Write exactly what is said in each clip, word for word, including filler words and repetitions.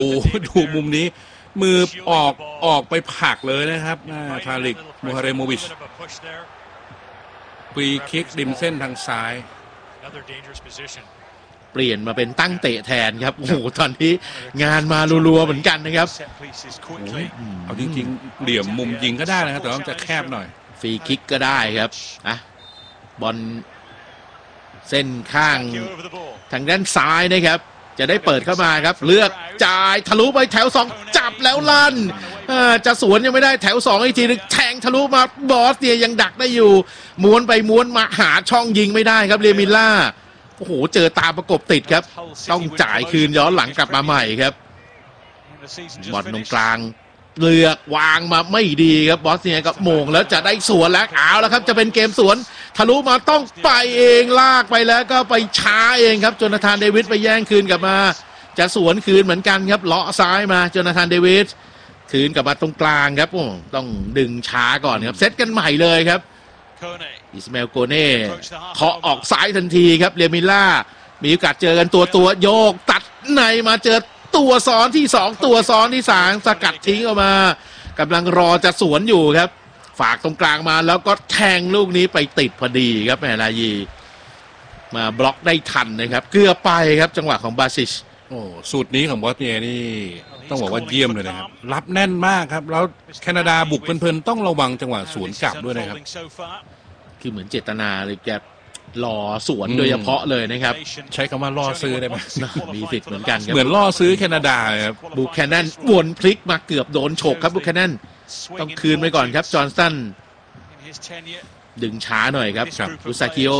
โอ้ดูมุมนี้มือออกออกไปผลักเลยนะครับทาริกมูฮาเรโมวิชฟรีคิกริมเส้นทางซ้ายเปลี่ยนมาเป็นตั้งเตะแทนครับโอ้โหตอนนี้งานมารัวๆเหมือนกันนะครับเอาจริงๆเหลี่ยมมุมยิงก็ได้นะครับแต่ว่าจะแคบหน่อยฟรีคิกก็ได้ครับอ่ะบอลเส้นข้างทางด้านซ้ายนะครับจะได้เปิดเข้ามาครับเลือกจ่ายทะลุไปแถวสองจับแล้วลั่นจะสวนยังไม่ได้แถวสองอีกทีนึงแทงทะลุมาบอสเนี่ยยังดักได้อยู่ม้วนไปม้วนมาหาช่องยิงไม่ได้ครับเรมิลล่าโอ้โหเจอตาประกบติดครับต้องจ่ายคืนย้อนหลังกลับมาใหม่ครับบอลตรงกลางเลือกวางมาไม่ดีครับบอสเนียกับโมงแล้วจะได้สวนแล้วเอาแล้วครับจะเป็นเกมสวนทะลุมาต้องไปเองลากไปแล้วก็ไปช้าเองครับโจนาธานเดวิดไปแย่งคืนกลับมาจะสวนคืนเหมือนกันครับเลาะซ้ายมาโจนาธานเดวิดคืนกลับมาตรงกลางครับโอ้ต้องดึงช้าก่อนครับเซตกันใหม่เลยครับอิสมาเอลโกเน่เคาะออกซ้ายทันทีครับเรมิลล่ามีโอกาสเจอกันตัวตัวโยกตัดในมาเจอตัวซ้อนที่สองตัวซ้อนที่สามสกัดทิ้งออกมากำลังรอจะสวนอยู่ครับฝากตรงกลางมาแล้วก็แทงลูกนี้ไปติดพอดีครับแมนายีมาบล็อกได้ทันนะครับเกือบไปครับจังหวะของบาซิชโอ้สูตรนี้ของบอสเนียนี่ต้องบอกว่าเยี่ยมเลยนะครับรับแน่นมากครับแล้วแคนาดาบุกเพลินๆต้องระวังจังหวะสวนกลับด้วยนะครับคือเหมือนเจตนาเลยแกรอสวนโดยเฉพาะเลยนะครับใช้คำว่าล่อซื้อได้ไหมมีสิทธิ์เหมือนกันครับเหมือนล่อซื้อแคนาดาครับบุคแคนนันวนพลิกมาเกือบโดนฉกครับบุคแคนนันต้องคืนไปก่อนครับจอห์นสันดึงช้าหน่อยครับอุซากิโอ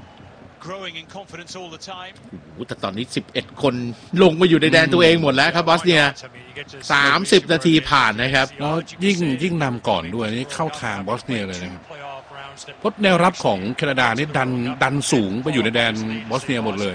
แต่ตอนนี้สิบเอ็ดคนลงมาอยู่ในแดนตัวเองหมดแล้วครับบอสเนียสามสิบนาทีผ่านนะครับแล้วยิ่งยิ่งนำก่อนด้วยนี่เข้าทางบอสเนียเลยนะครับเพราะแนวรับของแคนาดานี่ดันดันสูงไปอยู่ในแดนบอสเนียหมดเลย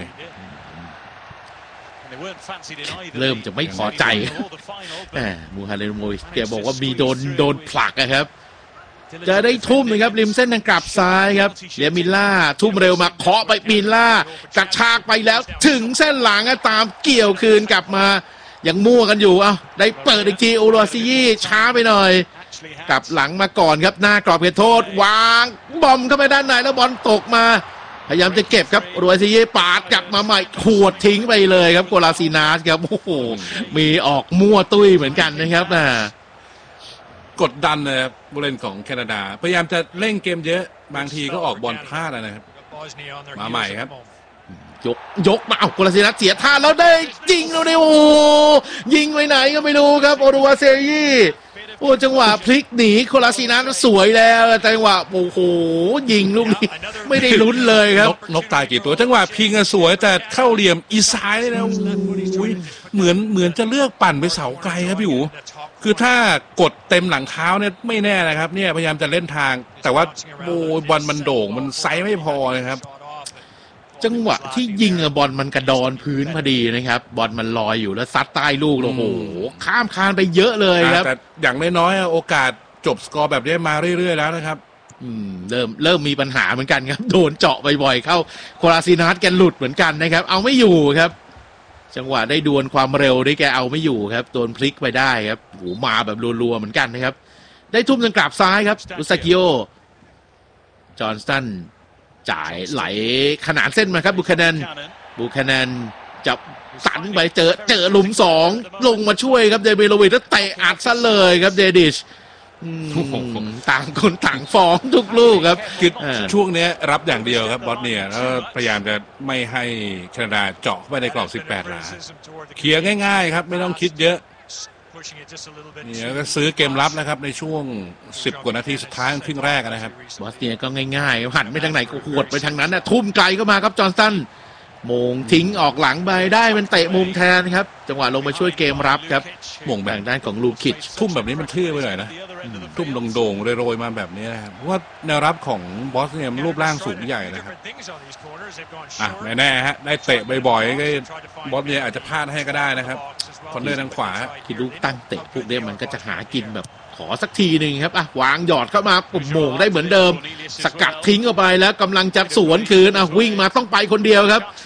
เริ่มจะไม่พอใจมูฮาเรโมวิชแกบอกว่ามีโดนโดนผลักนะครับจะได้ทุ่มนะครับริมเส้นทางกลับซ้ายครับเรมิลล่าทุ่มเร็วมาเคาะไปมิลล่ากระชากไปแล้วถึงเส้นหลังตามเกี่ยวคืนกลับมายังมั่วกันอยู่เอ้าได้เปิดอีกทีโอโรซิยี่ช้าไปหน่อยกลับหลังมาก่อนครับหน้ากรอบเขตโทษวางบอมเข้าไปด้านในแล้วบอลตกมาพยายามจะเก็บครับโรซิยี่ปาดกลับมาใหม่ขวดทิ้งไปเลยครับโกลาซินาสครับโอ้โหมีออกมั่วตุ้ยเหมือนกันนะครับนะกดดันเลยครับผู้เล่นของแคนาดาพยายามจะเล่นเกมเยอะบางทีก็ออกบอลพลาดนะครับมาใหม่ครับยกยกมาเอาโกลาซินัสเสียท่าแล้วได้ยิงแล้วเนี่ยโอ้ยิงไปไหนก็ไม่รู้ครับโอรุวาเซยี่โอ้จังหวะพลิกหนีโคลาซินัสสวยแล้วแต่จังหวะโอ้โหยิงลูกนี้ไม่ได้ลุ้นเลยครับนกตายกี่ตัวจังหวะพิงสวยแต่เข้าเหลี่ยมอีซ้ายเลยนะเหมือนเหมือนจะเลือกปั่นไปเสาไกลครับพี่อู๋คือถ้ากดเต็มหลังเท้าเนี่ยไม่แน่นะครับเนี่ยพยายามจะเล่นทางแต่ว่าโอ้บอลมันโด่งมันไซส์ไม่พอนะครับจังหวะที่ยิงบอลมันกระดอนพื้นพอดีนะครับบอลมันลอยอยู่แล้วซัดใต้ลูกโอ้โหข้ามคานไปเยอะเลยครับแต่อย่างน้อยๆโอกาสจบสกอร์แบบนี้มาเรื่อยๆแล้วนะครับอืมเริ่มเริ่มมีปัญหาเหมือนกันครับโดนเจาะบ่อยๆเข้าโคลาซินัสแกหลุดเหมือนกันนะครับเอาไม่อยู่ครับจังหวะได้ดวลความเร็วได้แกเอาไม่อยู่ครับโดนพลิกไปได้ครับโอ้มาแบบรัวๆเหมือนกันนะครับได้ทุ่มทางกลับซ้ายครับอุซากิโอจอห์นสันจ่ายไหลขนานเส้นมาครับบุคแนนบุคแนนจับสันไปเจอเจอหลุมสองลงมาช่วยครับเดวิดโลวิชแล้วเตะอัดซะเลยครับเดดิชต่างคนต่างฟ้องทุกลูกครับคือช่วงนี้รับอย่างเดียวครับบอสเนียแล้วพยายามจะไม่ให้แคนาดาเจาะไปในกรอบสิบแปดหลาเคลียร์ง่ายๆครับไม่ต้องคิดเยอะเนี่ยก็ซื้อเกมรับนะครับในช่วงสิบกว่านาทีสุดท้ายครึ่งแรกนะครับบอสเนียก็ง่ายๆหันไปทางไหนก็หวดไปทางนั้นนะทุ่มไกลก็มาครับจอห์นสันโมงทิ้งออกหลังไปได้เป็นเตะมุมแทนครับจังหวะลงมาช่วยเกมรับครับโมงแบ่งด้านของลูคิชทุ่มแบบนี้มันทื่อไปหน่อยนะทุ่มโด่งๆโรยๆมาแบบนี้นะครับเพราะว่าแนวรับของบอสเนี่ยรูปร่างสูงใหญ่นะครับอ่ะไม่แน่ฮะได้เตะบ่อยๆก็บอสเนี่ยอาจจะพลาดให้ก็ได้นะครับคอนเนอร์ทางขวาคิดลูกตั้งเตะพวกนี้มันก็จะหากินแบบขอสักทีหนึ่งครับอ่ะวางหยอดเข้ามาปุ่มโมงได้เหมือนเดิมสกัดทิ้งออกไปแล้วกำลังจะสวนคืนอ่ะวิ่งมาต้องไปคนเดียวครับ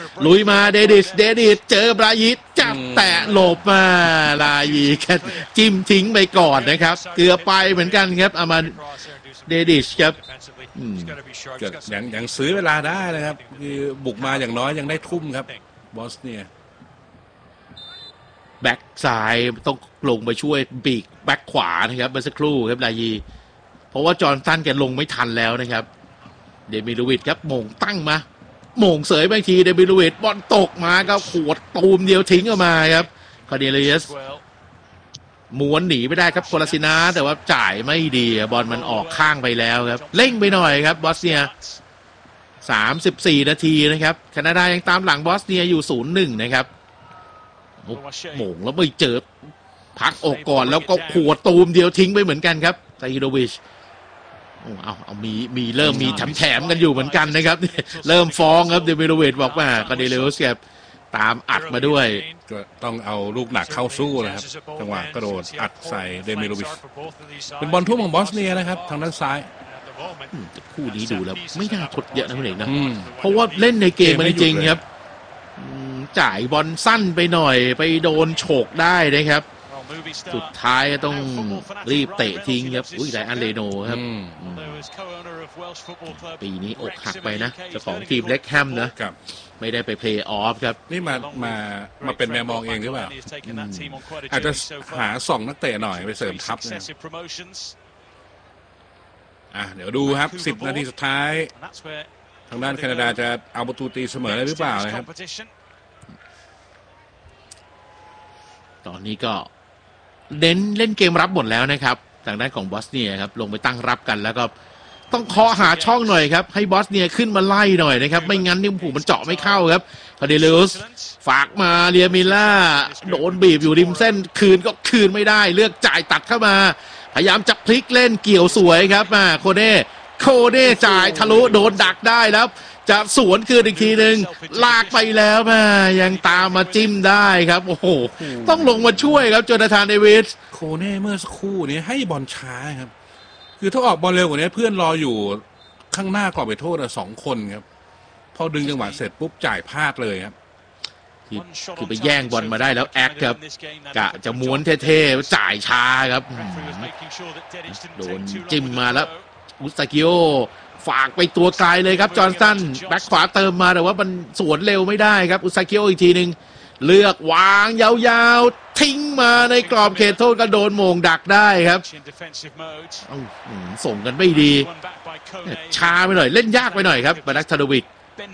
ลุยมาเดดิสเดดิสเจอบรายิตจับแตะหลบมาลายีแค่จิ้มทิ้งไปก่อนนะครับเกือบไปเหมือนกันครับอามาเดดิสครับยังยังซื้อเวลาได้นะครับคือบุกมาอย่างน้อยยังได้ทุ่มครับบอสเนียแบ็กซ้ายต้องลงไปช่วยบีกแบ็กขวานะครับเมื่อสักครู่ครับลายีเพราะว่าจอร์นสันแกลงไม่ทันแล้วนะครับเดมิโลวิชครับโมงตั้งมาโมงเสยบางทีเดมิโลวิชบอลตกมาก็ขวดตูมเดียวทิ้งออกมาครับคาเดเลียสม้วนหนีไม่ได้ครับโคลาซินาแต่ว่าจ่ายไม่ดีบอลมันออกข้างไปแล้วครับเร่งไปหน่อยครับบอสเนียสามสิบสี่นาทีนะครับแคนาดายังตามหลังบอสเนียอยู่ ศูนย์หนึ่ง นะครับโมงแล้วไม่เจอพักอกก่อนแล้วก็ขวดตูมเดียวทิ้งไปเหมือนกันครับไซฮิโดวิชเอาเอามีมีเริ่มมีแถมแถมกันอยู่เหมือนกันนะครับเริ่มฟ้องครับเดมิโลวิชบอกว่าคาเดเลโอสครับตามอัดมาด้วยก็ต้องเอาลูกหนักเข้าสู้นะครับจังหวะกระโดดอัดใส่เดมิโลวิชเป็นบอลทุ่มของบอสเนียนะครับทางด้านซ้ายคู่นี้ดูแล้วไม่น่าทดเยอะนะคุณเอกนะเพราะว่าเล่นในเกมมันจริงครับจ่ายบอลสั้นไปหน่อยไปโดนโฉกได้นะครับสุดท้ายก็ต้องรีบเตะทิ้งครับอุ้ยไลอันเลโนครับปีนี้อกหักไปนะเจ้าของทีมเล็กแฮมนะไม่ได้ไปเพลย์ออฟครับนี่มามามาเป็นแมวมองเองหรือเปล่าอาจจะหาส่องนักเตะหน่อยไปเสริมทัพนะอ่ะเดี๋ยวดูครับสิบนาทีสุดท้ายทางด้านแคนาดาจะเอาประตูตีเสมอได้หรือเปล่านะครับตอนนี้ก็เน้นเล่นเกมรับหมดแล้วนะครับทางด้านของบอสเนียครับลงไปตั้งรับกันแล้วก็ต้องเคาะหาช่องหน่อยครับให้บอสเนียขึ้นมาไล่หน่อยนะครับไม่งั้นนี่ผูมันเจาะไม่เข้าครับคาเดเลอุสฝากมาเรียมิล่าโดนบีบอยู่ริมเส้นคืนก็คืนไม่ได้เลือกจ่ายตัดเข้ามาพยายามจะพลิกเล่นเกี่ยวสวยครับมาโคเน่โคเน่จ่ายทะลุโดนดักได้แล้วจะสวนคืนอีกทีหนึ่งลากไปแล้วมายังตามมาจิ้มได้ครับโอ้โหต้องลงมาช่วยครับโจนาธานเดวิสโคเน่เมื่อสักครู่นี้ให้บอลช้าครับคือถ้าออกบอลเร็วกว่านี้เพื่อนรออยู่ข้างหน้ากรอบไปโทษสองคนครับพอดึงจังหวะเสร็จปุ๊บจ่ายพลาดเลยครับคือไปแย่งบอลมาได้แล้วแอคครับกะจะม้วนเท่ๆจ่ายช้าครับโดนจิ้มมาแล้วอุสตากิโอฝากไปตัวไกลเลยครับจอร์นสันแบ็คขวาเติมมาแต่ว่ามันสวนเร็วไม่ได้ครับอุสตากิโออีกทีหนึ่งเลือกวางยาวๆทิ้งมาในกรอบเขตโทษก็โดนโมงดักได้ครับส่งกันไม่ดีช้าไปหน่อยเล่นยากไปหน่อยครับบารักทาโดวิก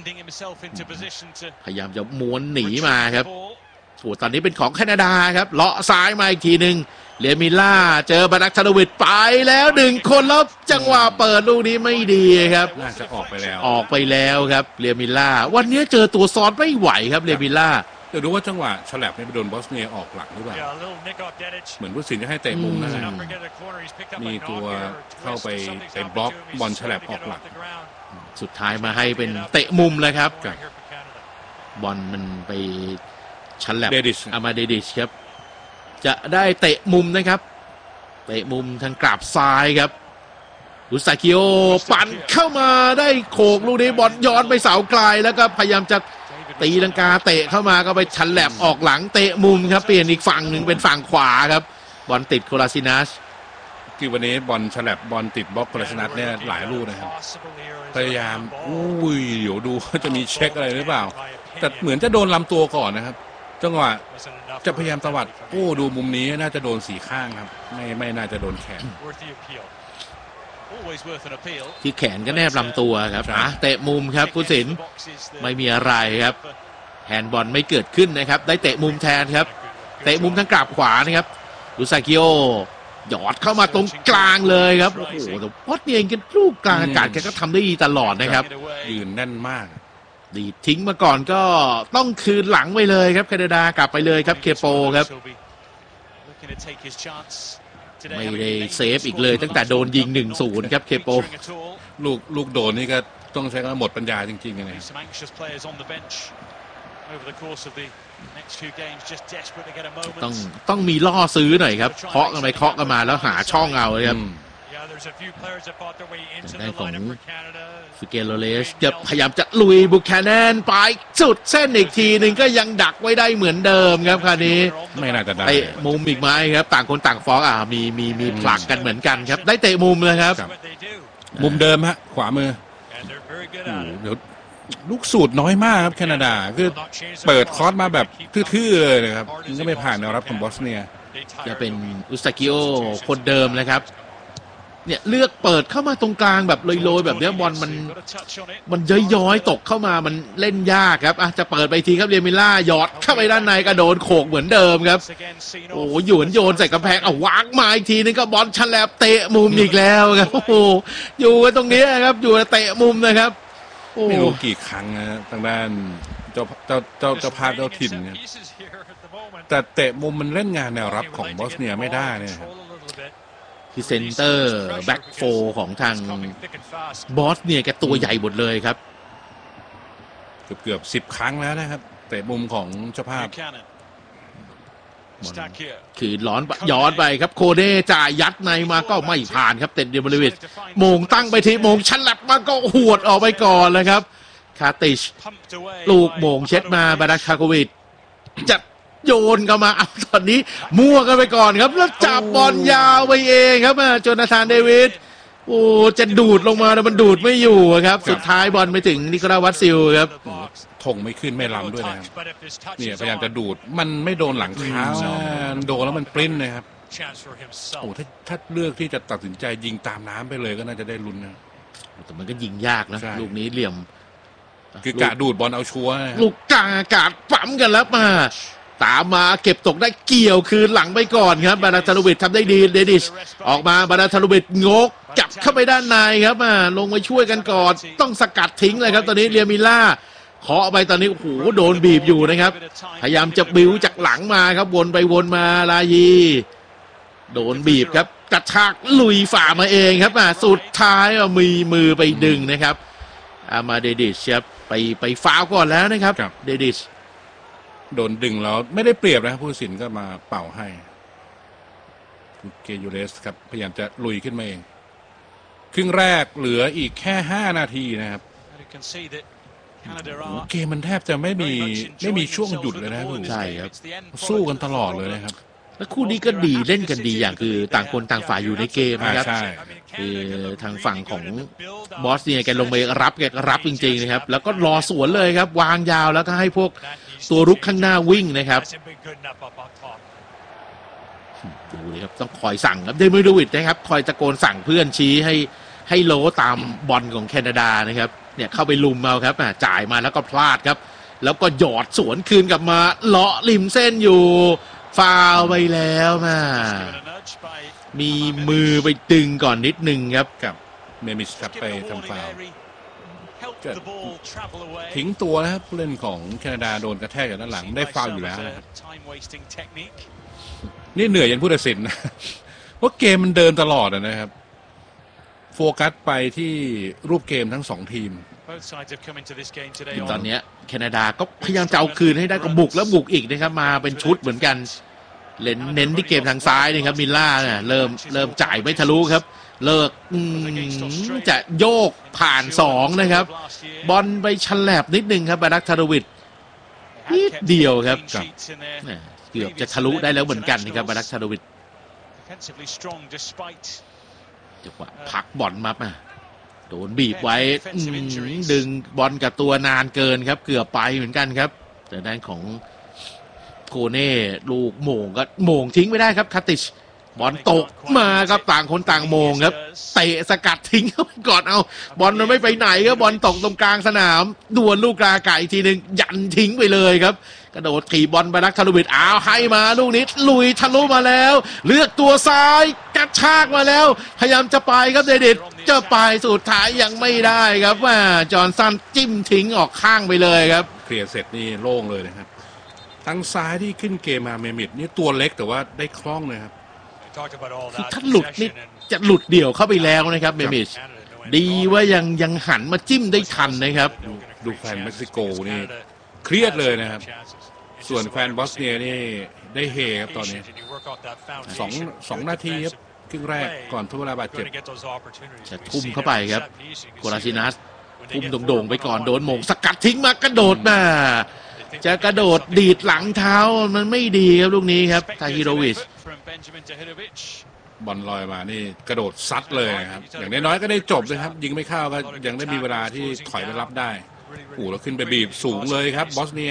พยายามจะม้วนหนีมาครับโอ้ตอนนี้เป็นของแคนาดาครับเลาะซ้ายมาอีกทีหนึ่งเลียมิล่าเจอบารักทาโดวิกไปแล้วหนึ่งคนแล้วจังหวะเปิดลูกนี้ไม่ดีครับน่าจะออกไปแล้วออกไปแล้วครับเลียมิล่าวันนี้เจอตัวซ้อนไม่ไหวครับเลียมิล่าเดี๋ยวดูว่าจังหวะฉลับนี่ไปโดนบอสเนียออกหลังหรือเปล่าเหมือนผู้สินจะให้เตะมุมนั่นแหละมีตัวเข้าไปเตะบล็อกบอลฉลับออกหลังสุดท้ายมาให้เป็นเตะมุมเลยครับบอลมันไปฉลับอามาเดดิชครับจะได้เตะมุมนะครับเตะมุมทางกราบซ้ายครับอุสตากิโอปั่นเข้ามาได้โขกลูกนี้บอลย้อนไปเสาไกลแล้วก็พยายามจะตีลังกาเตะเข้ามาก็ไปฉลับออกหลังเตะมุมครับเปลี่ยนอีกฝั่งหนึ่งเป็นฝั่งขวาครับบอลติดโคลาซินัสที่วันนี้บอลฉลับบอลติดบล็อกโคลาซินัสเนี่ยหลายลูกนะครับพยายามอุ้ยเดี๋ยวดูว่าจะมีเช็คอะไรหรือเปล่าแต่เหมือนจะโดนลำตัวก่อนนะครับจังหวะจะพยายามตวัดโอ้ดูมุมนี้น่าจะโดนสีข้างครับไม่ไม่น่าจะโดนแขนที่แขนก็แนบลำตัวครับอ่ะเตะมุมครับผู้สินไม่มีอะไรครับแฮนด์บอลไม่เกิดขึ้นนะครับได้เตะมุมแทนครับเตะมุมทางกราบขวานะครับอุซากิโอหยอดเข้ามาตรงกลางเลยครับโอ้โหแต่พอดเองกันลูกกลางอากาศแกก็ทำได้ดีตลอดนะครับยืนแน่นมากดีทิ้งมาก่อนก็ต้องคืนหลังไปเลยครับแคนาดากลับไปเลยครับเคโปครับไม่ได้เซฟอีกเลยตั้งแต่โดนยิง หนึ่งศูนย์ ครับเคโปลูกลูกโดนนี่ก็ต้องใช้คำว่าหมดปัญญาจริงๆนะต้องต้องมีล่อซื้อหน่อยครับเคาะกันไปเคาะกันมาแล้วหาช่องเอาเลยครับได้ของฟิเกโรเลสจะพยายามจะลุยบุคแคนแนนไปสุดเส้นอีกทีหนึ่งก็ยังดักไว้ได้เหมือนเดิมครับคราวนี้ไม่น่าจะได้เตะมุมอีกไหมครับต่างคนต่างฟ้องอ่ามีมีมีผลักกันเหมือนกันครับได้เตะมุมเลยครับมุมเดิมฮะขวามือเดี๋ยวลูกสูตรน้อยมากครับแคนาดาคือเปิดคอร์สมาแบบทื่อๆเลยนะครับก็ไม่ผ่านแนวรับของบอสเนียจะเป็นอุสตากิโอคนเดิมนะครับเนี่ยเลือกเปิดเข้ามาตรงกลางแบบลอยๆแบบนี้บอลมันมันย้อยๆตกเข้ามามันเล่นยากครับอ่ะจะเปิดไปทีครับเรียมิล่าหยอดเข้าไปด้านในกระโดนโขกเหมือนเดิมครับโอ้หยวนโยนใส่กำแพงเอาวางมาอีกทีนึงก็บอลฉลับเตะมุมอีกแล้วครับโอ้โหอยู่กันตรงนี้ครับอยู่เตะมุมนะครับไม่รู้กี่ครั้งนะทางด้านเจ้าเจ้าเจ้าเจ้าภาพเจ้าถิ่นเนี่ยแต่เตะมุมมันเล่นงานแนวรับของบอสเนียไม่ได้เนี่ยคือเซนเตอร์แบ็กโฟของทางบอสเนียแกตัวใหญ่หมดเลยครับเกือบเกือบสิบครั้งแล้วนะครับเตะมุมของเจ้าภาพคือล้อนย้อนไปครับโคเน่จ่ายยัดในมาก็ไม่ผ่านครับเต็ดเดบริวิชโมงตั้งไปทีโมงฉลับมาก็หวดออกไปก่อนเลยครับคาติชลูกโมงเช็ดมาบาราคาโควิดจะโยนกันมาเอาตอนนี้มั่วกันไปก่อนครับแล้วจับบอลยาวไปเองครับโจนาธานเดวิดโอ้จะดูดลงมาแต่มันดูดไม่อยู่ครับสุดท้ายบอลไปถึงนิโคลัสวัตซิลครับถงไม่ขึ้นไม่ล้ำด้วยนะครับเนี่ยพยายามจะดูดมันไม่โดนหลังเท้าโดนแล้วมันปริ้นนะครับโอ้ถ้าถ้าเลือกที่จะตัดสินใจยิงตามน้ำไปเลยก็น่าจะได้ลุ้นนะแต่มันก็ยิงยากนะลูกนี้เหลี่ยมคือกะดูดบอลเอาชัวร์ลูกกลางอากาศปั๊มกันแล้วมาตามมาเก็บตกได้เกี่ยวคืนหลังไปก่อนครับบาราทารุบิดทำได้ดีเดดิชออกมาบาราทารุบิดงกจับเข้าไปด้านในครับมาลงไปช่วยกันก่อนต้องสกัดทิ้งเลยครับตอนนี้เรียมิล่าเคาะไปตอนนี้โอ้โหโดนบีบอยู่นะครับพยายามจะบิ้วจากหลังมาครับวนไปวนมาลายีโดนบีบครับกระชากลุยฝ่ามาเองครับมาสุดท้ายมีมือไปดึงนะครับอามาเดดิชครับไปไปฟาวก่อนแล้วนะครับเดดิชโดนดึงแล้วไม่ได้เปรียบนะผู้ตัดสินก็มาเป่าให้เกยูเลสครับพยายามจะลุยขึ้นมาเองครึ่งแรกเหลืออีกแค่ห้านาทีนะครับเกมมันแทบจะไม่มีไม่มีช่วงหยุดเลยนะใช่ครับสู้กันตลอดเลยนะครับแล้วคู่นี้ก็ดีเล่นกันดีอย่างคือต่างคนต่างฝ่ายอยู่ในเกมนะครับคือทางฝั่งของบอสเนี่ยแกลงไปรับแกรับจริงๆนะครับแล้วก็รอสวนเลยครับวางยาวแล้วก็ให้พวกตัวรุกข้างหน้าวิ่งนะครับดูเลยครับต้องคอยสั่งครับเดมิโดวิดนะครับคอยตะโกนสั่งเพื่อนชี้ให้ให้โลตามบอลของแคนาดานะครับเนี่ยเข้าไปลุมเอาครับจ่ายมาแล้วก็พลาดครับแล้วก็หยอดสวนคืนกลับมาเลาะริมเส้นอยู่ฟาวไปแล้วมามีมือไปดึงก่อนนิดนึงครับกับเมมิสครับไปทำฟาวทิ้งตัวนะครับผู้เล่นของแคนาดาโดนกระแทกจากด้านหลังได้ฟาวอยู่แล้วนะครับนี่เหนื่อยยันผู้ตัดสินนะเพราะเกมมันเดินตลอดนะครับโฟกัสไปที่รูปเกมทั้งสองทีมตอนนี้แคนาดาก็พยายามจะเอาคืนให้ได้ก็บุกแล้วบุกอีกนะครับมาเป็นชุดเหมือนกันเน้นเน้นที่เกมทางซ้ายนี่ครับมิลล่าเนี่ยเริ่มเริ่มจ่ายไม่ทะลุครับเลิกจะโยกผ่านสองนะครับบอลไปฉลับนิดนึงครับบารักทารุวิดนิดเดียวครับเกือบจะทะลุได้แล้วเหมือนกันนะครับบารักทารุวิดจังหวะพักบอลมาอ่ะโดนบีบไว้ดึงบอลกับตัวนานเกินครับเกือบไปเหมือนกันครับแต่ด้านของโคเน่ลูกโมงก็โมงทิ้งไม่ได้ครับคาติชบอลตกมาครับต่างคนต่างโมงครับเตะสกัดทิ้งเข้าไปก่อนเอาบอลมันไม่ไปไหนครับบอลตกตรงกลางสนามดวลลูกกลาไก่ทีนึงยันทิ้งไปเลยครับกระโดดถีบบอลไปนักทะลุบิดอ้าวให้มาลูกนี้ลุยทะลุมาแล้วเลือกตัวซ้ายกระชากมาแล้วพยายามจะไปครับเดดิดจะไปสุดท้ายยังไม่ได้ครับว่าจอห์นสันจิ้มทิ้งออกข้างไปเลยครับเคลียร์เสร็จนี่โล่งเลยนะครับทางซ้ายที่ขึ้นเกมมาเมมิดนี่ตัวเล็กแต่ว่าได้คล่องเลยครับคือถ้าหลุดนี่จะหลุดเดี่ยวเข้าไปแล้วนะครับเมมิดดีว่ายังยังหันมาจิ้มได้ทันนะครับดูแฟนเม็กซิโกนี่เครียดเลยนะครับส่วนแฟนบอสเนียนี่ได้เฮครับตอนนี้สองสองนาทีครับครึ่งแรกก่อนทดเวลาบาดเจ็บจะทุ่มเข้าไปครับโคลาซินัสทุ่มโด่งๆไปก่อนโดนหม่งสกัดทิ้งมากระโดดมาจะกระโดดดีดหลังเท้ามันไม่ดีครับลูกนี้ครับทาฮิโรวิชบอลลอยมานี่กระโดดซัดเลยครับอย่างน้อยๆก็ได้จบเลยครับยิงไม่เข้าก็ยังได้มีเวลาที่ถอยไปรับได้โอ้แล้วขึ้นไปบีบสูงเลยครับบอสเนีย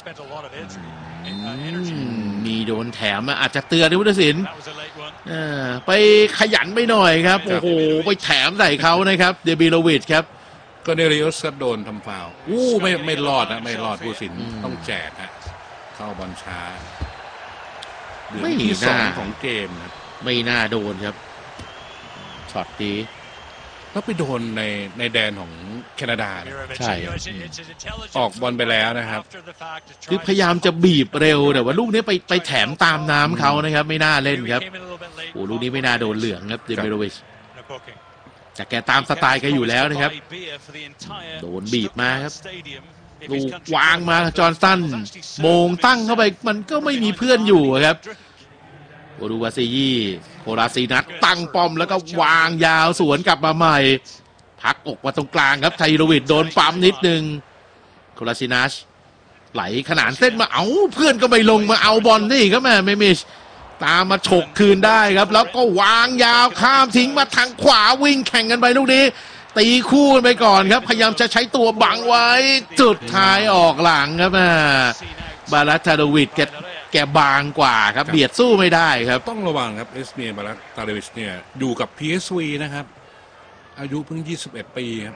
มีโดนแถมอาจจะเตือนด้วยผู้ตัดสินไปขยันไปหน่อยครับโอ้โหไปแถมใส่เขานะครับเดบิโลวิชครับก็เนริอุสก็โดนทำฟาวล์อู้ไม่ไม่รอดนะไม่รอดผู้ตัดสินต้องแจกฮะเข้าบอลช้าไม่น่าของเกมนะไม่น่าโดนครับช็อตนี้แล้วไปโดนในในแดนของแคนาดาใช่ออกบอลไปแล้วนะครับคือพยายามจะบีบเร็วแต่ว่าลูกนี้ไปไปแถมตามน้ำเขานะครับไม่น่าเล่นครับโอ้ลูกนี้ไม่น่าโดนเหลืองครับเดมิโรวิชแต่แกตามสไตล์แกอยู่แล้วนะครับโดนบีบมาครับลูกวางมาจอห์นสันโมงตั้งเข้าไปมันก็ไม่มีเพื่อนอยู่ครับโอดูวาซียี่โคลาซีนัสตั้งป้อมแล้วก็วางยาวสวนกลับมาใหม่พักอกมาตรงกลางครับไทโรวิชโดนปั๊มนิดนึงโคลาซีนัสไหลขนานเส้นมาเอาเพื่อนก็ไม่ลงมาเอาบอลนี่ครับแม่เมมิชตามมาฉกคืนได้ครับแล้วก็วางยาวข้ามทิ้งมาทางขวาวิ่งแข่งกันไปลูกนี้ตีคู่ไปก่อนครับพยายามจะใช้ตัวบังไว้จุดท้ายออกหลังครับแม่บาลัตทาโดวิชแกแกบางกว่าครับเบียดสู้ไม่ได้ครับต้องระวังครับเอสเมียบาลัตทาโดวิชเนี่ยอยู่กับ พี เอส วี นะครับอายุเพิ่งยี่สิบเอ็ดปีครับ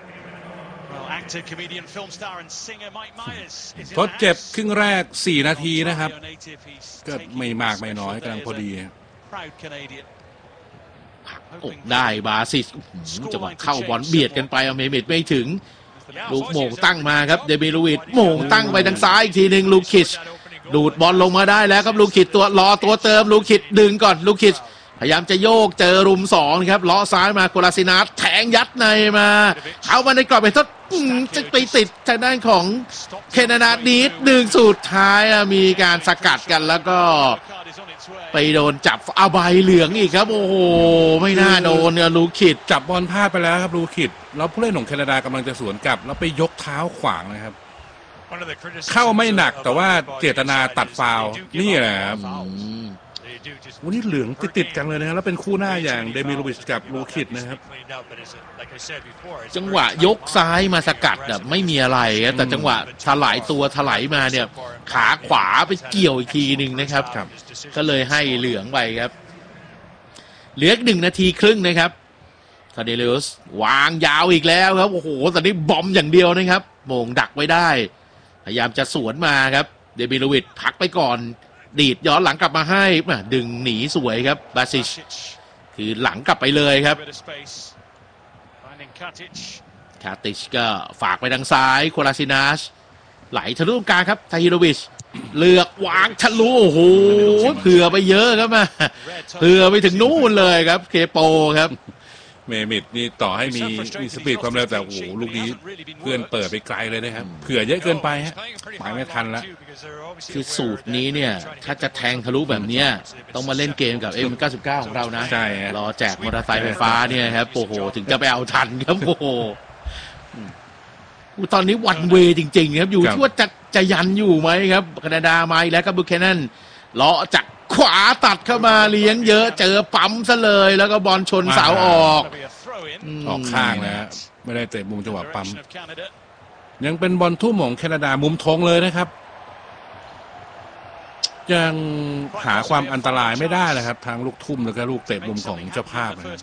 ทดเจ็บครึ่งแรกสี่นาทีนะครับก็ไม่มากไม่น้อยกำลังพอดีอกได้บาซิสจังหวะเข้าบอลเบียดกันไปเอาเมมิดไม่ถึงลูกโมงตั้งมาครับเดมิโลวิชโมงตั้งไปทางซ้ายอีกทีหนึ่งลูคิชดูดบอลลงมาได้แล้วครับลูคิชตัวรอตัวเติมลูคิชดึงก่อนลูคิชพยายามจะโยกเจอรุมสองครับล้อซ้ายมาโคลาซินัสแทงยัดในมาเข้ามาในกรอบไปทดจะไปติดทางด้านของแคนาดาดีดหนึ่งสุดท้ายมีการสกัดกันแล้วก็ไปโดนจับเอาใบเหลืองอีกครับโอ้โหไม่น่าโดนเนี่ยลูคิดจับบอลพลาดไปแล้วครับลูคิดแล้วผู้เล่นของแคนาดากำลังจะสวนกลับแล้วไปยกเท้าขวางนะครับเข้าไม่หนักแต่ว่าเจตนาตัดฟาวล์นี่แหละครับวันนี้เหลืองติดๆกันเลยนะครับแล้วเป็นคู่หน้าอย่างเดมิโลวิชกับลูคิดนะครับจังหวะยกซ้ายมาสกัดแบบไม่มีอะไรแต่จังหวะถลายตัวถลายมาเนี่ยขาขวาไปเกี่ยวอีกทีหนึ่งนะครับก็เลยให้เหลืองไปครับเหลือหนึ่งนาทีครึ่งนะครับคาเดเลอุสวางยาวอีกแล้วครับโอ้โหตอนนี้บอมอย่างเดียวนะครับโมงดักไว้ได้พยายามจะสวนมาครับเดมิโลวิชพักไปก่อนดีดย้อนหลังกลับมาให้ดึงหนีสวยครับบาซิชคือหลังกลับไปเลยครับคาติชก็ฝากไปทางซ้ายโคลาซินัสไหลทะลุตรงกลางครับทาฮิโรวิชเลือกวางทะลุโอ้โหเผื่อไปเยอะครับมาเผื่อไปถึงนู่นเลยครับเคโปครับเมมิดนี่ต่อให้มีมีสปีดความเร็วแต่โอ้โหลูกนี้เพื่อนเปิดไปไกลเลยนะครับเผื่อเยอะเกินไปฮะไปไม่ทันแล้วคือสูตรนี้เนี่ยถ้าจะแทงทะลุแบบนี้ต้องมาเล่นเกมกับ เอ็ม เก้าสิบเก้า ของเรานะใช่รอแจกมอเตอร์ไซค์ไฟฟ้าเนี่ยครับโอ้โหถึงจะไปเอาทันครับโอ้โหตอนนี้วันเวจริงๆครับอยู่ที่ว่าจะจะยันอยู่ไหมครับแคนาดามาแล้วก็บุคแคนนันเลาะจากขวาตัดเข้ามาเลี้ยงเยอะเจอปั๊มซะเลยแล้วก็บอลชนเสาออกออกข้างนะไม่ได้เตะมุมจังหวะปั๊มยังเป็นบอลทุ่มของแคนาดามุมธงเลยนะครับยังหาความอันตรายไม่ได้เลยครับทางลูกทุ่มแล้วก็ลูกเตะมุมของเจ้าภาพนะครับ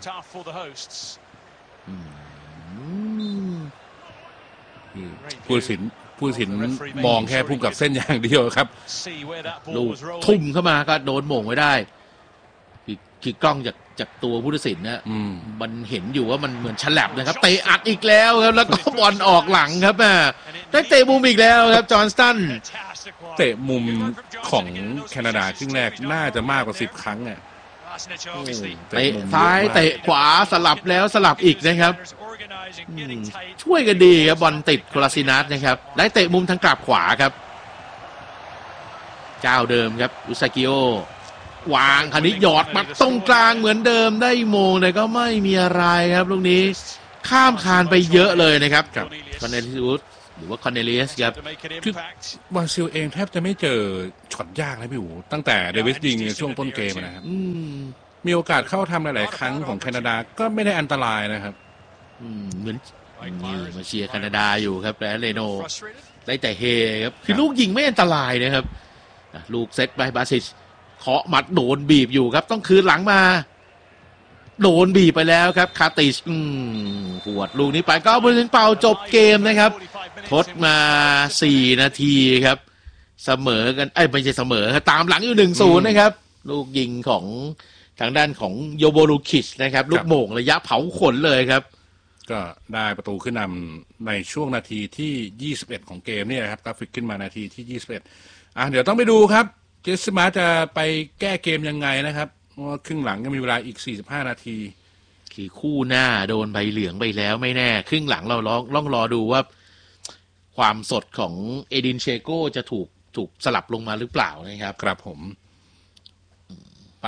ผู้สินผู้สินมองแค่พุ่งกับเส้นอย่างเดียวครับลูกทุ่มเข้ามาก็โดนโหม่งไว้ได้คือกล้องจากจากตัวผู้ตัดสินนะมันเห็นอยู่ว่ามันเหมือนฉลับนะครับเตะอัดอีกแล้วครับแล้วก็บอลออกหลังครับแม่ได้เตะมุมอีกแล้วครับจอห์นสตันเตะมุมของแคนาดาครึ่งแรกน่าจะมากกว่าสิบครั้งอ่ะเตะซ้ายเตะขวาสลับแล้วสลับอีกนะครับช่วยกันดีครับบอลติดโคลาซินัสนะครับได้เตะมุมทางกลับขวาครับเจ้าเดิมครับอุซากิโอวางคันนี้หยอดมาตรงกลางเหมือนเดิมได้โมงแต่ก็ไม่มีอะไรครับลูกนี้ข้ามคานไปเยอะเลยนะครับกับคอนเนลิอุสหรือว่าคอนเนเลียสครับคือบราซิลเองแทบจะไม่เจอช็อตยากนะพี่อู๋ตั้งแต่เดวิสยิงในช่วงต้นเกมนะครับมีโอกาสเข้าทำหลายๆครั้งของแคนาดาก็ไม่ได้อันตรายนะครับเหมือนมาเชียร์แคนาดาอยู่ครับแล้วเรโนได้แต่เฮครับคือลูกยิงไม่อันตรายนะครับลูกเซตไปบาซิชเคาะหมัดโดนบีบอยู่ครับต้องคืนหลังมาโดนบีบไปแล้วครับคาติชปวดลูกนี้ไปก็บอลถึงเป่าจบเกมนะครับทดมาสี่นาทีครับเสมอกันไอ้ไม่ใช่เสมอตามหลังอยู่ หนึ่งศูนย์ นะครับลูกยิงของทางด้านของโยโบลูคิชนะครับลูกโมงระยะเผาขนเลยครับก็ได้ประตูขึ้นนำในช่วงนาทีที่ยี่สิบเอ็ดของเกมนี่นะครับกราฟิกขึ้นมานาทีที่ยี่สิบเอ็ดอ่ะเดี๋ยวต้องไปดูครับเจสมาจะไปแก้เกมยังไงนะครับว่าครึ่งหลังก็มีเวลาอีกสี่สิบห้านาทีขี่คู่หน้าโดนใบเหลืองไปแล้วไม่แน่ครึ่งหลังเราลองลองรอดูว่าความสดของเอดินเชโกจะถูกถูกสลับลงมาหรือเปล่านะครับครับผมไป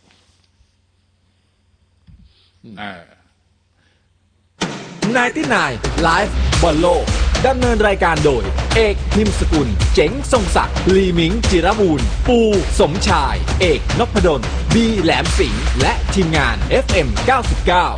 อ่าไนน์ตี้ไนน์ ไลฟ์บอลโลกดำเนินรายการโดยเอกพิมพ์สกุลเจ๋งทรงศักดิ์ลีมิงจิรบูรณ์ปูสมชายเอกนพดลบีแหลมสิงห์และทีมงาน เอฟ เอ็ม เก้าสิบเก้า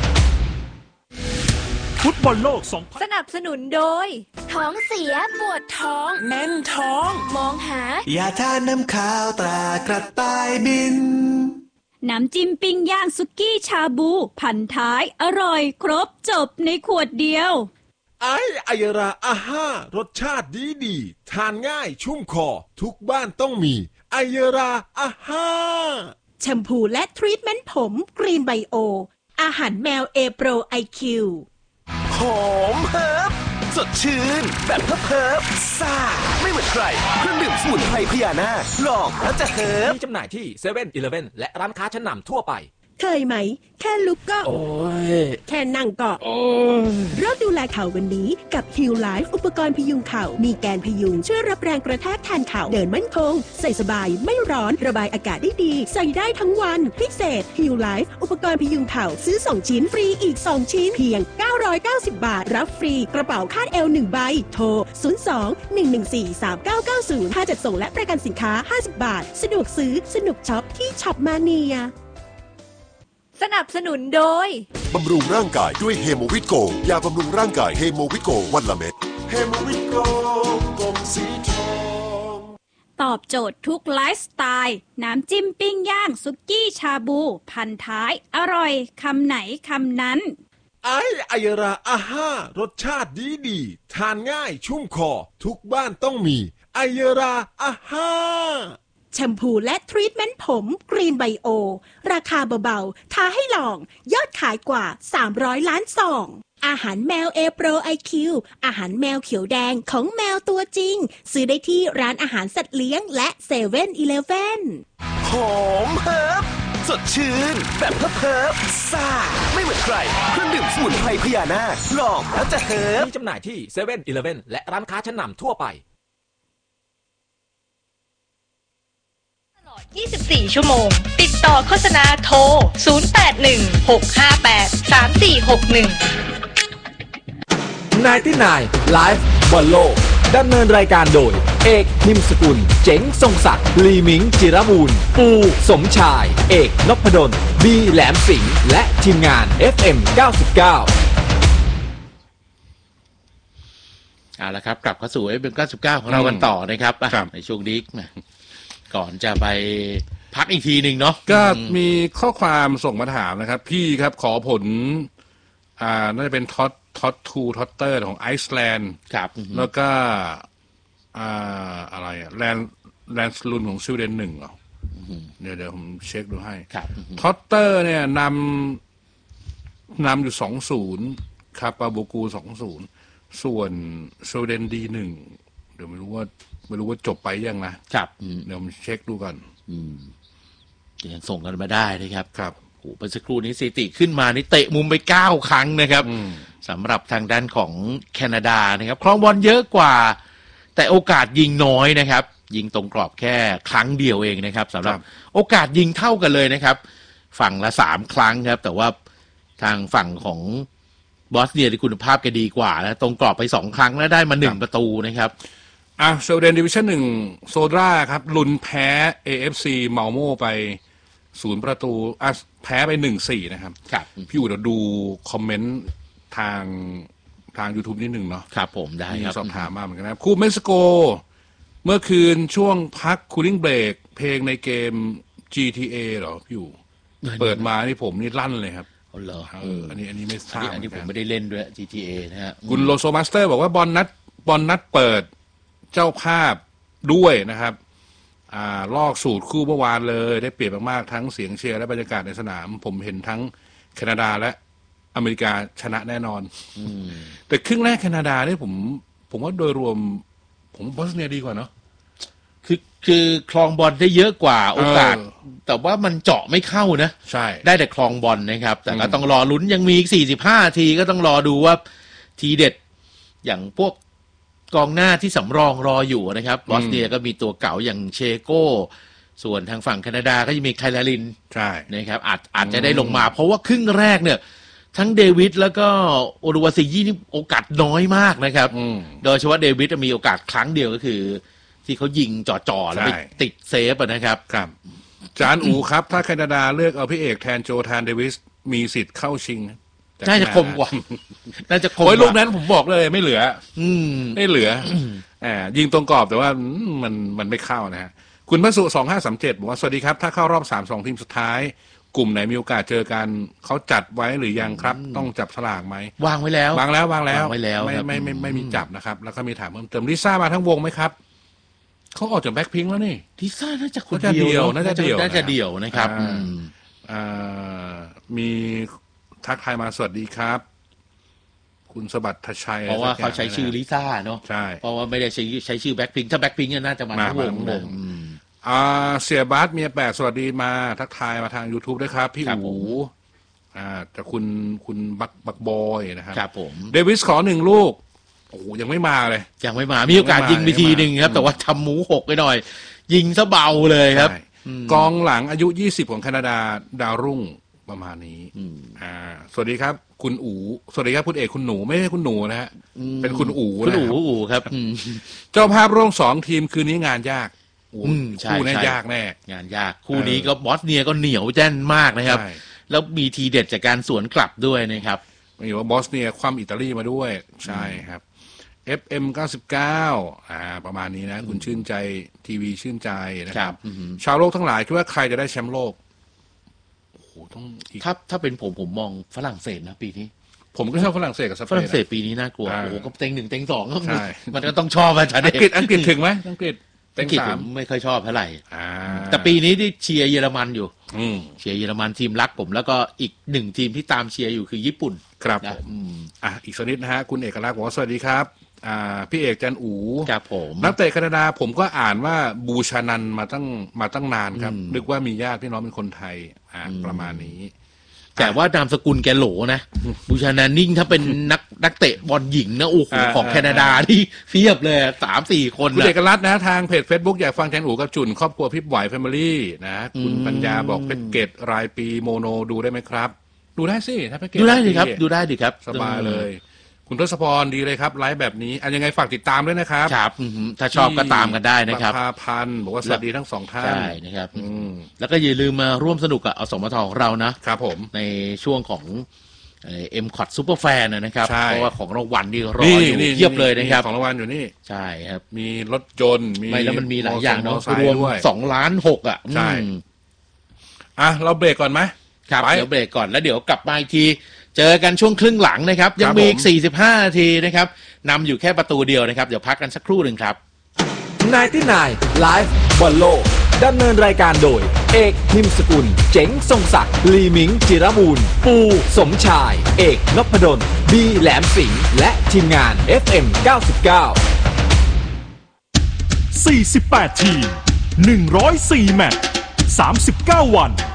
ฟุตบอลโลกสนับสนุนโดยท้องเสียปวดท้องแน่นท้องมองหายาทาน้ำขาวตรากระต่ายบินน้ำจิ้มปิ้งย่างสุกี้ชาบูพันท้ายอร่อยครบจบในขวดเดียวไอไอยราอาห้ารสชาติดีดีทานง่ายชุ่มคอทุกบ้านต้องมีไอยราอาห้าแชมพูและทรีทเมนต์ผมกรีนไบโออาหารแมวเอโปรไอคิวหอมเฮิร์บสดชื่นแบบเพิบๆซ่าไม่เหมือนใครเครื่องดื่มสมุนไพรพญานาคลองแล้วจะเฮิร์บมีจำหน่ายที่เซเว่นอีเลฟเว่นและร้านค้าชั้นนำทั่วไปเคยไหมแค่ลุกก็โอ้ยแค่นั่งก็โอ้ยเริ่มดูแลเข่าวันนี้กับ Heal Life อุปกรณ์พยุงเข่ามีแกนพยุงช่วยรับแรงกระแทกแทนเข่าเดินมั่นคงใส่สบายไม่ร้อนระบายอากาศได้ดีใส่ได้ทั้งวันพิเศษ Heal Life อุปกรณ์พยุงเข่าซื้อสองชิ้นฟรีอีกสองชิ้นเพียงเก้าร้อยเก้าสิบบาทรับฟรีกระเป๋าคาดเอวหนึ่งใบโทรศูนย์ สอง หนึ่ง หนึ่ง สี่ สาม เก้า เก้า ศูนย์ค่าจัดส่งและประกันสินค้าห้าสิบบาทสะดวกซื้อสนุกช็อปที่ช็อปมาเนียสนับสนุนโดยบำรุงร่างกายด้วยเฮโมวิตโกยาบำรุงร่างกายเฮโมวิตโกวันละเม็ดเฮโมวิตโกกลมสีทองตอบโจทย์ทุกไลฟ์สไตล์น้ำจิ้มปิ้งย่างสุกี้ชาบูพันท้ายอร่อยคำไหนคำนั้นไอไอยราอาห้ารสชาติดีดีทานง่ายชุ่มคอทุกบ้านต้องมีไอยราอาห้าแชมพูและทรีทเมนต์ผมกรีนไบโอราคาเบาๆท้าให้ลองยอดขายกว่าสามร้อยล้านซองอาหารแมวเอโปรไอคิวอาหารแมวเขียวแดงของแมวตัวจริงซื้อได้ที่ร้านอาหารสัตว์เลี้ยงและเซเว่นอีเลฟเว่นหอมเฮิร์บสดชื่นแบบเพิบๆซ่าไม่เหมือนใครเครื่องดื่มสมุนไพรพญานาคลองแล้วจะเฮิร์บมีจำหน่ายที่เซเว่นอีเลฟเว่นและร้านค้าชั้นนำทั่วไปยี่สิบสี่ ชั่วโมงติดต่อโฆษณาโทรศูนย์ แปด หนึ่ง หก ห้า แปด สาม สี่ หก หนึ่งไนน์ตี้ไนน์ ไลฟ์บอลโลกดำเนินรายการโดยเอกพิมพ์สกุลเจ๋งทรงศักดิ์ลีมิงจิรบูรณ์ปูสมชายเอกนพดลบีแหลมสิงห์และทีมงาน เอฟ เอ็ม เก้าสิบเก้าเอาละครับกลับเข้าสู่ เอฟ เอ็ม เก้าสิบเก้าของเรากันต่อนะครับในช่วงนี้ก่อนจะไปพักอีกทีหนึ่งเนาะก็มีข้อความส่งมาถามนะครับพี่ครับขอผลอ่าน่าจะเป็นท็อตท็อตทูท็อตเตอร์ของไอซ์แลนด์ครับแล้วก็อ่าอะไรอะแลนแลนส์ลุนของสวีเดนหนึ่งเหรอเดี๋ยวเดี๋ยวผมเช็คดูให้ท็อตเตอร์เนี่ยนำนำอยู่สองศูนย์คาปาโบกูสองศูนย์ส่วนสวีเดนดีหนึ่งเดี๋ยวไม่รู้ว่าไม่รู้ว่าจบไปยังนะครับเดี๋ยวผมเช็คดูก่อนยังส่งกันมาได้นะครับครับโอ้โหเป็นสักครู่นี้สถิติขึ้นมานี่เตะมุมไปเก้าครั้งนะครับสำหรับทางด้านของแคนาดานะครับครองบอลเยอะกว่าแต่โอกาสยิงน้อยนะครับยิงตรงกรอบแค่ครั้งเดียวเองนะครับสำหรับโอกาสยิงเท่ากันเลยนะครับฝั่งละสามครั้งครับแต่ว่าทางฝั่งของบอสเนียที่คุณภาพแกดีกว่าแล้วตรงกรอบไปสองครั้งแล้วได้มาหนึ่งประตูนะครับอ่ะสวีเดนดิวิชั่นหนึ่งโซดราครับลุนแพ้ เอ เอฟ ซี เมาโม่ไปศูนย์ประตูอ่ะแพ้ไป หนึ่งสี่ นะครับพี่อู๋เดี๋ยวดูคอมเมนต์ทางทาง YouTube นิดหนึ่งเนาะครับผมได้ครับสอบถามมาเหมือนกันนะครับคู่เม็กซิโกเมื่อคืนช่วงพักคูลิ่งเบรกเพลงในเกม จี ที เอ เหรอพี่อู๋เปิดมานี่ผมนี่ลั่นเลยครับอ๋อเหรอเอออันนี้อันนี้ไม่ทราบอันนี้ผมไม่ได้เล่นด้วย จี ที เอ นะฮะคุณโลโซมาสเตอร์บอกว่าบอลนัดบอลนัดเปิดเจ้าภาพด้วยนะครับอ่าลอกสูตรคู่เมื่อวานเลยได้เปรียบมากๆทั้งเสียงเชียร์และบรรยากาศในสนามผมเห็นทั้งแคนาดาและอเมริกาชนะแน่นอนแต่ครึ่งแรกแคนาดาเนี่ยผมผมว่าโดยรวมผมบอสเนียดีกว่าเนาะคือคือคลองบอลได้เยอะกว่าโอกาสแต่ว่ามันเจาะไม่เข้านะใช่ได้แต่คลองบอลนะครับแต่ก็ต้องรอลุ้นยังมีอีกสี่สิบห้าทีก็ต้องรอดูว่าทีเด็ดอย่างพวกกองหน้าที่สำรองรออยู่นะครับบอสเนียก็มีตัวเก่าอย่างเชโก้ส่วนทางฝั่งแคนาดาก็จะมีไคลารินใช่นะครับอาจอาจจะได้ลงมาเพราะว่าครึ่งแรกเนี่ยทั้งเดวิดแล้วก็โอรุวาซิยี่นี่โอกาสน้อยมากนะครับโดยเฉพาะเดวิดมีโอกาสครั้งเดียวก็คือที่เขายิงจ่อๆแล้วไปติดเซฟนะครับครับจานอูครับถ้าแคนาดาเลือกเอาพี่เอกแทนโจแทนเดวิสมีสิทธิ์เข้าชิงน่าจะคมกว่าน่าจะคมโอ้ยลูกนั้นผมบอกเลยไม่เหลืออืมไม่เหลืออ่ายิงตรงกรอบแต่ว่ามันมันไม่เข้านะฮะคุณพระสุสองห้าสามเจ็ดบอกว่าสวัสดีครับถ้าเข้ารอบสามสองทีมสุดท้ายกลุ่มไหนมีโอกาสเจอกันเขาจัดไว้หรือยังครับต้องจับฉลากไหมวางไว้แล้ววางแล้ววางแล้วไว้แล้วไม่ไม่ไม่ไม่มีจับนะครับแล้วก็มีถามเพิ่มเติมลิซ่ามาทั้งวงไหมครับเขาออกจากแบ็คพิงค์แล้วนี่ลิซ่าน่าจะคนเดียวน่าจะเดียวน่าจะเดียวนะครับอ่ามีทักทายมาสวัสดีครับคุณสบัดทชัยเพราะว่าเขาใช้ชื่อลิซ่าเนาะใช่เพราะว่าไม่ได้ใช้ใช้ชื่อแบ็คพิงค์ถ้าแบ็คพิงค์น่าจะมาทั้งวงเลยอ่าเสียบาสเมียแปดสวัสดีมาทักทายมาทาง YouTube ด้วยครับพี่อู๋อ่าแต่คุณคุณบักบักบอยนะครับครับผมเดวิสขอหนึ่งลูกโอ้ยังไม่มาเลยยังไม่มามีโอกาสยิงไปทีหนึ่งครับแต่ว่าทำหมูหกไปหน่อยยิงซะเบาเลยครับกองหลังอายุยี่สิบของแคนาดาดาวรุ่งประมาณนี้อ่าสวัสดีครับคุณอู๋สวัสดีครับคุณเอกคุณหนูไม่ใช่คุณหนูนะฮะเป็นคุณอู๋คุณอู๋อู๋ครับเจ้าภาพร่วมสองทีมคืนนี้งานยากคู่นี้ยากแน่งานยากคู่นี้ก็บอสเนียก็เหนียวแน่นมากนะครับแล้วมีทีเด็ดจากการสวนกลับด้วยนะครับมีว่าบอสเนียคว่ำอิตาลีมาด้วยใช่ครับ เอฟ เอ็ม เก้าสิบเก้า อ่าประมาณนี้นะคุณชื่นใจทีวีชื่นใจนะครับชาวโลกทั้งหลายคิดว่าใครจะได้แชมป์โลกโอ้โหต้องถ้าถ้าเป็นผมผมมองฝรั่งเศสนะปีนี้ผมก็ชอบฝรั่งเศสกับสเปนฝรั่งเศสปีนี้น่ากลัวโอ้โหก็เต็งหนึ่งเต็งสองก็มันก็ต้องชอบอาจารย์อังกฤษอังกฤษถึงไหมอังกฤษอังกฤษผมไม่ค่อยชอบเท่าไหร่แต่ปีนี้ที่เชียร์เยอรมันอยู่เชียร์เยอรมันทีมรักผมแล้วก็อีกหนึ่งทีมที่ตามเชียร์อยู่คือญี่ปุ่นครับผมอ่ะอีกสักนิดนะฮะคุณเอกลักษณ์บอกว่าสวัสดีครับอ่าพี่เอกจันอู๋ครับผมนักเตะแคนาดาผมก็อ่านว่าบูชานันมาตั้งมาตั้งนานครับนึกว่ามีญาติพี่น้องเป็นคนไทยอ่าประมาณนี้แต่ว่านามสกุลแกโหลนะบูชานันนิ่งถ้าเป็นนักนักเตะบอลหญิงนะโอ้โหของแคนาดาที่เพียบเลยสามสี่คนคุณเอกลักษณ์นะทางเพจ Facebook อยากฟังแจนอู๋กับจุนครอบครัวพี่ไหวแฟมิลี่นะคุณปัญญาบอกเพชรเกตรายปีโมโนดูได้ไหมครับดูได้สิถ้าเพชรเกตดูได้ดิครับดูได้ดิครับสบายเลยคุณทศพรดีเลยครับไลฟ์แบบนี้อันยังไงฝากติดตามด้วยนะครับครับถ้าชอบก็ตามกันได้นะครับพาพันบอกว่าสวัสดีทั้งสองท่านใช่นะครับแล้วก็อย่าลืมมาร่วมสนุกกับอสมทของเรานะครับผมในช่วงของเอ็มคอร์ดซูเปอร์แฟนนะครับเพราะว่าของรางวัลที่รออยู่เทียบเลยนะครับของรางวัลอยู่นี่ใช่ครับมีรถยนต์มีไม่แล้วมันมีหลายอย่างเนาะรวมสองล้านหกอ่ะใช่อ่ะเราเบรกก่อนไหมครับเดี๋ยวเบรกก่อนแล้วเดี๋ยวกลับมาอีกทีเจอกันช่วงครึ่งหลังนะครับยังมีอีกสี่สิบห้านาทีนะครับนำอยู่แค่ประตูเดียวนะครับเดี๋ยวพักกันสักครู่หนึ่งครับไนน์ตี้ไนน์ Live บอลโลกดำเนินรายการโดยเอกนิมสกุลเจ๋งทรงศักดิ์ลีมิงจิรบูรณ์ปูสมชายเอกนพดลบีแหลมสิงห์และทีมงาน เอฟ เอ็ม เก้าสิบเก้าสี่สิบแปดทีมหนึ่งร้อยสี่แมตช์สามสิบเก้าวัน